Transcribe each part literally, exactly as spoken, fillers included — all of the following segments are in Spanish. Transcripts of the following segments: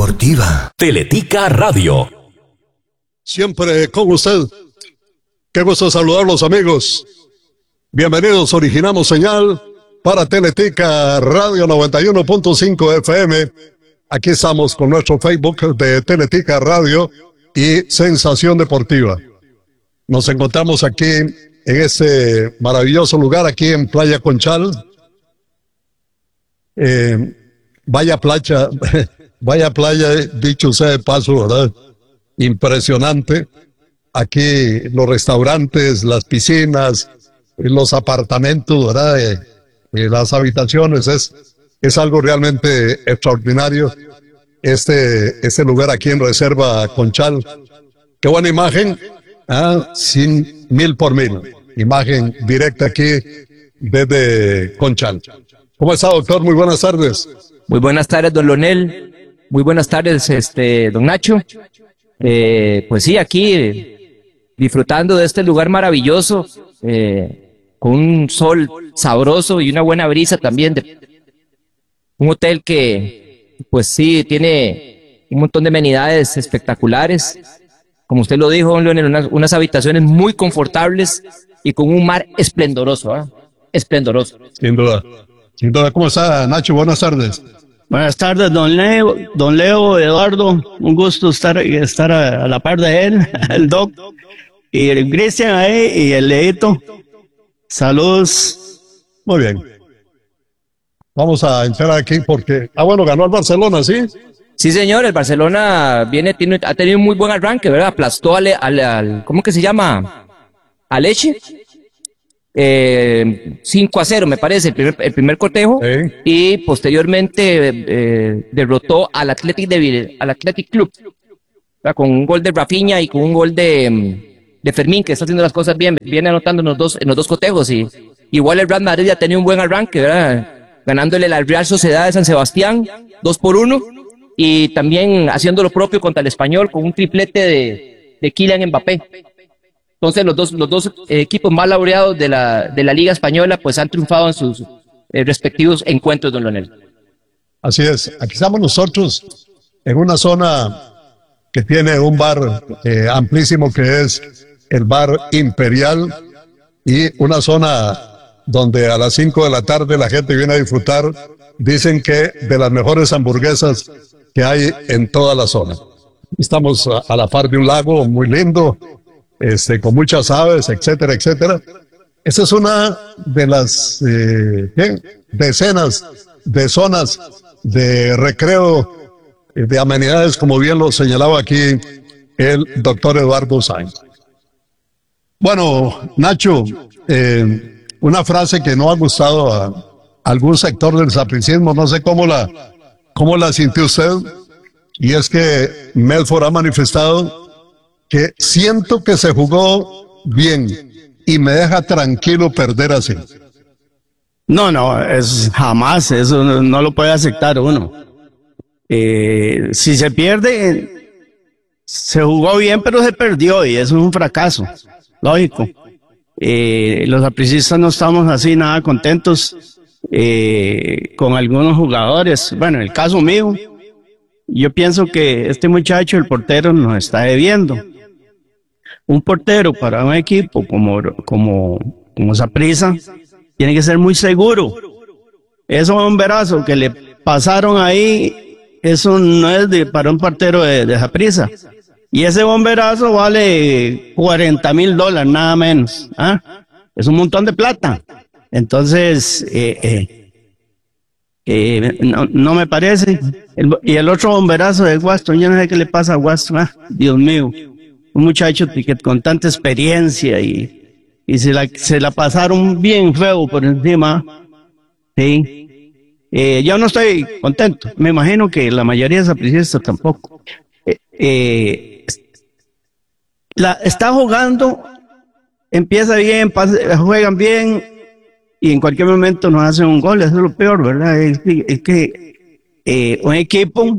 deportiva. Teletica Radio. Siempre con usted. Qué gusto saludarlos, amigos. Bienvenidos, originamos señal para Teletica Radio noventa y uno punto cinco F M. Aquí estamos con nuestro Facebook de Teletica Radio y Sensación Deportiva. Nos encontramos aquí en este maravilloso lugar, aquí en Playa Conchal. Eh, vaya playa, vaya playa, dicho sea de paso, ¿verdad? Impresionante. Aquí los restaurantes, las piscinas, los apartamentos, ¿verdad? Eh, eh, las habitaciones, es, es algo realmente extraordinario. Este, este lugar aquí en Reserva Conchal. Qué buena imagen, ¿ah? Sin mil por mil. Imagen directa aquí desde Conchal. ¿Cómo está, doctor? Muy buenas tardes. Muy buenas tardes, don Leonel. Muy buenas tardes, este, don Nacho. Eh, pues sí, aquí eh, disfrutando de este lugar maravilloso, eh, con un sol sabroso y una buena brisa también. De un hotel que, pues sí, tiene un montón de amenidades espectaculares. Como usted lo dijo, don Leonel, unas, unas habitaciones muy confortables y con un mar esplendoroso, ¿eh? Esplendoroso. Sin duda. Sin duda. ¿Cómo está, Nacho? Buenas tardes. Buenas tardes, don Leo, don Leo, Eduardo, un gusto estar, estar a, a la par de él, el Doc, y el Cristian ahí, y el Leito. Saludos. Muy bien. Vamos a entrar aquí porque, ah bueno, ganó el Barcelona, ¿sí? Sí, señor, el Barcelona viene, tiene, ha tenido un muy buen arranque, ¿verdad? Aplastó al, al, al ¿cómo que se llama? A Leche. Eh, cinco a cero me parece el primer, el primer cotejo, sí. Y posteriormente eh, derrotó al Athletic de, al Athletic Club, ¿verdad? Con un gol de Rafinha y con un gol de, de Fermín, que está haciendo las cosas bien, viene anotando en los dos, en los dos cotejos. Y igual el Real Madrid ya tenía un buen arranque, ¿verdad? Ganándole la Real Sociedad de San Sebastián dos por uno, y también haciendo lo propio contra el Español con un triplete de, de Kylian Mbappé. Entonces los dos, los dos eh, equipos más laureados de la, de la Liga Española pues han triunfado en sus eh, respectivos encuentros, don Leonel. Así es, aquí estamos nosotros en una zona que tiene un bar eh, amplísimo que es el Bar Imperial, y una zona donde a las cinco de la tarde la gente viene a disfrutar, dicen que de las mejores hamburguesas que hay en toda la zona. Estamos a, a la par de un lago muy lindo, Este, con muchas aves, etcétera, etcétera. Esta es una de las eh, ¿qué? decenas de zonas de recreo, de amenidades, como bien lo señalaba aquí el doctor Eduardo Sainz. Bueno, Nacho, eh, una frase que no ha gustado a algún sector del sapricismo, no sé cómo la, cómo la sintió usted, y es que Medford ha manifestado que siento que se jugó bien y me deja tranquilo perder así. No, no, es jamás, eso no, no lo puede aceptar uno. Eh, si se pierde, se jugó bien, pero se perdió y eso es un fracaso, lógico. Eh, los apricistas no estamos así nada contentos eh, con algunos jugadores. Bueno, en el caso mío, yo pienso que este muchacho, el portero, nos está debiendo. Un portero para un equipo como como como Saprissa tiene que ser muy seguro. Ese bomberazo que le pasaron ahí, eso no es de, para un portero de, de Saprissa. Y ese bomberazo vale cuarenta mil dólares, nada menos. ¿Ah? Es un montón de plata. Entonces, eh, eh, eh, no, no me parece. El, y el otro bomberazo de Waston, yo no sé qué le pasa a Waston. Ah, Dios mío. Un muchacho que con tanta experiencia y, y se, la, se la pasaron bien feo por encima. Sí. Eh, yo no estoy contento. Me imagino que la mayoría de sapricistas tampoco. Eh, eh, la, está jugando, empieza bien, pasa, juegan bien y en cualquier momento nos hacen un gol. Eso es lo peor, ¿verdad? Es, es que eh, un equipo,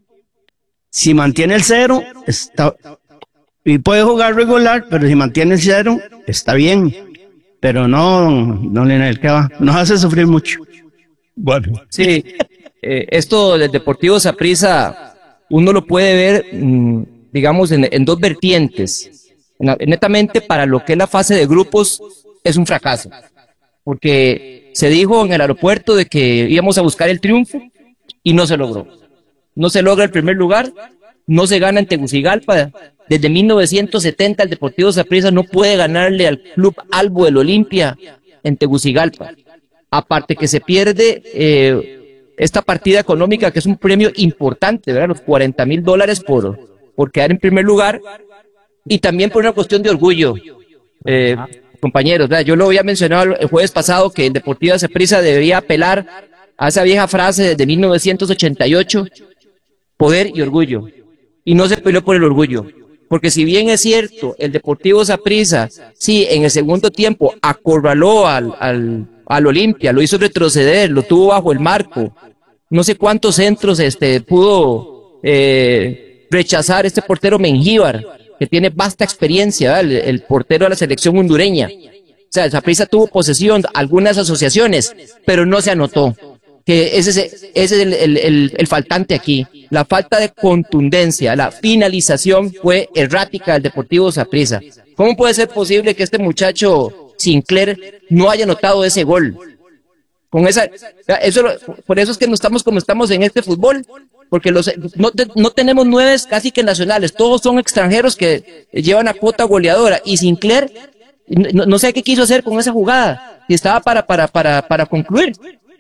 si mantiene el cero, está... Y puede jugar regular, pero si mantiene cero, está bien. Pero no, no le ¿qué va? Nos hace sufrir mucho. Bueno. Sí, eh, esto del Deportivo Saprissa uno lo puede ver, mmm, digamos, en, en dos vertientes. Netamente para lo que es la fase de grupos es un fracaso, porque se dijo en el aeropuerto de que íbamos a buscar el triunfo y no se logró. No se logra el primer lugar, no se gana en Tegucigalpa. Desde mil novecientos setenta el Deportivo Saprissa no puede ganarle al Club Albo del Olimpia en Tegucigalpa. Aparte que se pierde eh, esta partida económica que es un premio importante, ¿verdad? Los cuarenta mil dólares por, por quedar en primer lugar. Y también por una cuestión de orgullo, eh, compañeros, ¿verdad? Yo lo había mencionado el jueves pasado que el Deportivo Saprissa debía apelar a esa vieja frase de mil novecientos ochenta y ocho, poder y orgullo, y no se peleó por el orgullo, porque si bien es cierto, el Deportivo Saprissa, sí, en el segundo tiempo acorraló al, al, al Olimpia, lo hizo retroceder, lo tuvo bajo el marco, no sé cuántos centros este, pudo eh, rechazar este portero Mengíbar, que tiene vasta experiencia, el, el portero de la selección hondureña. O sea, el Saprissa tuvo posesión, algunas asociaciones, pero no se anotó. Que ese, ese es el, el, el, el faltante aquí. La falta de contundencia, la finalización fue errática del Deportivo Saprissa. ¿Cómo puede ser posible que este muchacho Sinclair no haya anotado ese gol? Con esa, eso, por eso es que no estamos como estamos en este fútbol. Porque los, no, no tenemos nueve casi que nacionales, todos son extranjeros que llevan a cuota goleadora, y Sinclair, no, no sé qué quiso hacer con esa jugada, si estaba para, para, para, para concluir.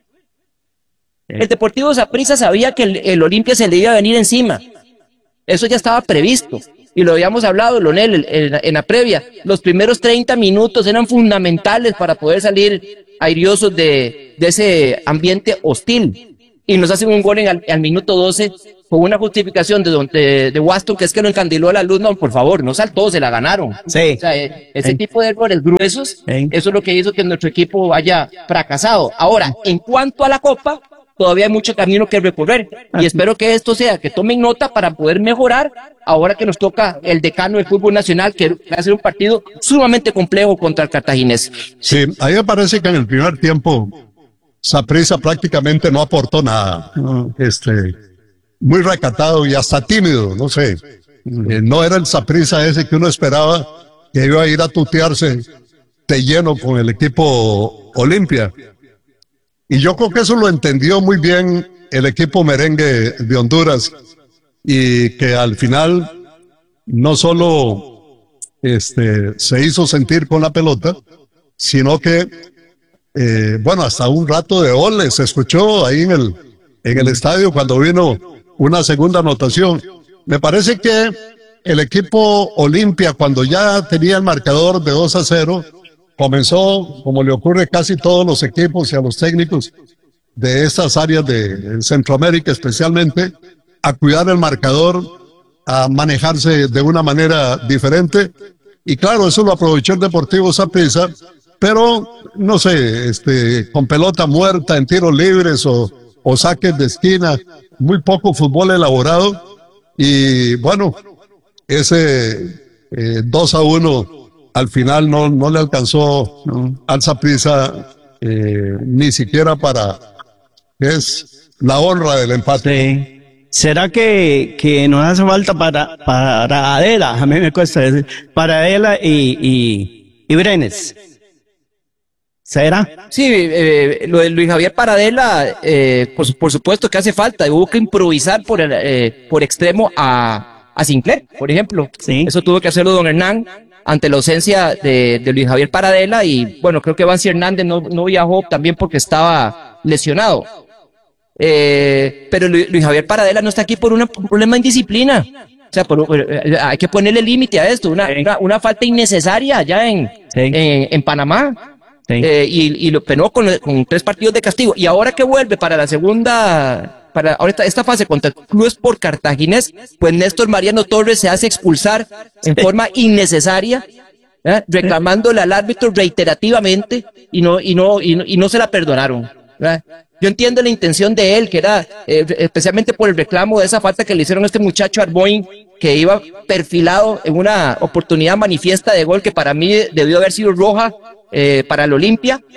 El Deportivo Saprissa sabía que el, el Olimpia se le iba a venir encima, eso ya estaba previsto, y lo habíamos hablado, Lonel, en, en la previa, los primeros treinta minutos eran fundamentales para poder salir airiosos de, de ese ambiente hostil. Y nos hacen un gol en al, al minuto doce con una justificación de, de, de Waston, que es que lo encandiló la luz. No, por favor, no saltó, se la ganaron. Sí. O sea, eh, ese sí. tipo de errores gruesos, sí. Eso es lo que hizo que nuestro equipo haya fracasado. Ahora, en cuanto a la Copa, todavía hay mucho camino que recorrer. Y espero que esto sea, que tomen nota para poder mejorar ahora que nos toca el decano del fútbol nacional, que va a ser un partido sumamente complejo contra el Cartaginés. Sí, ahí me parece que en el primer tiempo Saprissa prácticamente no aportó nada, este, muy recatado y hasta tímido, no sé, eh, no era el Saprissa ese que uno esperaba, que iba a ir a tutearse de lleno con el equipo Olimpia. Y yo creo que eso lo entendió muy bien el equipo merengue de Honduras, y que al final no solo este, se hizo sentir con la pelota, sino que Eh, bueno, hasta un rato de ole se escuchó ahí en el, en el estadio cuando vino una segunda anotación. Me parece que el equipo Olimpia, cuando ya tenía el marcador de dos a cero, comenzó, como le ocurre casi a todos los equipos y a los técnicos de estas áreas de, de Centroamérica especialmente, a cuidar el marcador, a manejarse de una manera diferente. Y claro, eso lo aprovechó el Deportivo Saprissa, pero no sé, este, con pelota muerta en tiros libres o, o saques de esquina, muy poco fútbol elaborado. Y bueno, ese eh, dos a uno al final no, no le alcanzó no. al Saprissa eh, ni siquiera para, que es la honra del empate. Sí. ¿Será que, que nos hace falta para, para Adela? A mí me cuesta decir, para Adela y, y, y Brenes. ¿Será? Sí, eh, lo de Luis Javier Paradela, eh, por, por supuesto que hace falta. Hubo que improvisar por, el, eh, por extremo a, a Sinclair, por ejemplo. Sí. Eso tuvo que hacerlo don Hernán ante la ausencia de, de Luis Javier Paradela. Y bueno, creo que Vancy Hernández no, no viajó también porque estaba lesionado. Eh, pero Luis, Luis Javier Paradela no está aquí por una, un problema de indisciplina. O sea, por, eh, hay que ponerle límite a esto. Una, sí. una, una falta innecesaria allá en, sí. en, en Panamá. Sí. Eh, y, y lo penó con, con tres partidos de castigo. Y ahora que vuelve para la segunda, para ahorita esta fase contra el Club Sport Cartaginés, pues Néstor Mariano Torres se hace expulsar en forma innecesaria, ¿eh? reclamándole al árbitro reiterativamente y no, y no, y no, y no se la perdonaron. ¿verdad? Yo entiendo la intención de él, que era eh, especialmente por el reclamo de esa falta que le hicieron a este muchacho Arboin, que iba perfilado en una oportunidad manifiesta de gol que para mí debió haber sido roja eh, para el Olimpia,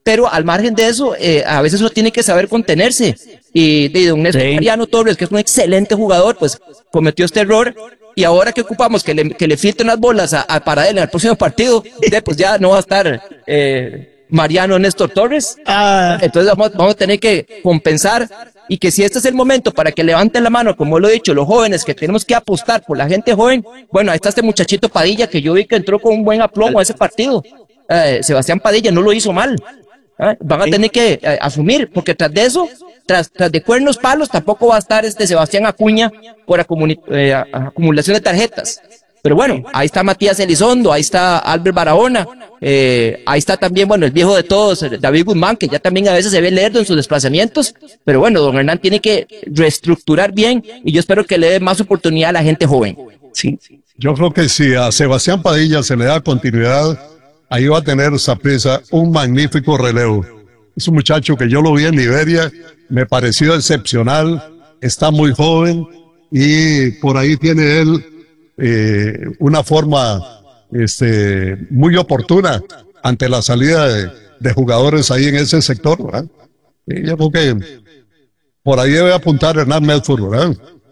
pero al margen de eso, eh, a veces uno tiene que saber contenerse. Y de don Néstor Sí. Mariano Torres, que es un excelente jugador, pues cometió este error. Y ahora que ocupamos que le, que le filtren las bolas a, a para él en el próximo partido, de, pues ya no va a estar eh, Mariano Néstor Torres. Ah, Entonces vamos, vamos a tener que compensar, y que si este es el momento para que levanten la mano, como lo he dicho, los jóvenes, que tenemos que apostar por la gente joven. Bueno, ahí está este muchachito Padilla, que yo vi que entró con un buen aplomo a ese partido. Eh, Sebastián Padilla no lo hizo mal. ¿Eh? Van a tener que eh, asumir, porque tras de eso, tras, tras de cuernos palos, tampoco va a estar este Sebastián Acuña por acumuli- eh, a- acumulación de tarjetas. Pero bueno, ahí está Matías Elizondo, ahí está Albert Barahona, eh, ahí está también, bueno, el viejo de todos, eh, David Guzmán, que ya también a veces se ve lerdo en sus desplazamientos. Pero bueno, don Hernán tiene que reestructurar bien, y yo espero que le dé más oportunidad a la gente joven. sí. Yo creo que si a Sebastián Padilla se le da continuidad, ahí va a tener Saprissa un magnífico relevo. Es un muchacho que yo lo vi en Liberia, me pareció excepcional, está muy joven y por ahí tiene él eh, una forma este, muy oportuna ante la salida de, de jugadores ahí en ese sector, ¿verdad? Y yo creo que por ahí debe apuntar Hernán Medford, ¿verdad?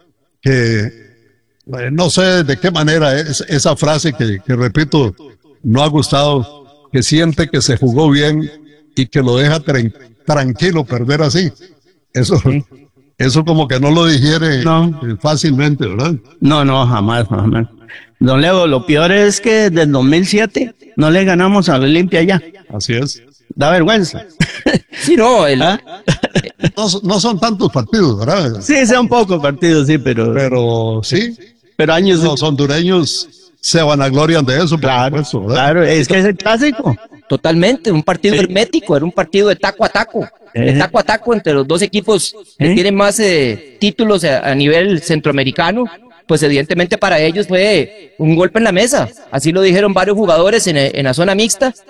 Que eh, no sé de qué manera es esa frase que, que repito, no ha gustado, que siente que se jugó bien y que lo deja tren- tranquilo perder así. Eso, eso como que no lo digiere No. eh, fácilmente, ¿verdad? No, no, jamás, jamás. Don Leo, lo peor es que desde el dos mil siete no le ganamos a la Olimpia ya. Así es. Da vergüenza. Sí, no, el, ¿Ah? No, son- no son tantos partidos, ¿verdad? Sí, sea un poco partido, sí, pero, Pero sí, pero años. los hondureños se vanaglorian de eso, por Claro, supuesto, ¿verdad? claro, es que es el clásico. totalmente, un partido Sí. hermético, era un partido de taco a taco, de Eh. taco a taco entre los dos equipos que Eh. tienen más eh, títulos a, a nivel centroamericano. Pues evidentemente para ellos fue un golpe en la mesa, así lo dijeron varios jugadores en, en la zona mixta,